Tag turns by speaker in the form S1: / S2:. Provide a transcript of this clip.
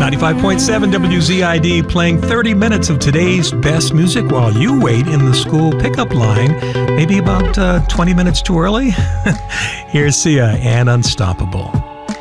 S1: 95.7 WZID playing 30 minutes of today's best music while you wait in the school pickup line, maybe about 20 minutes too early. Here's Sia and Unstoppable.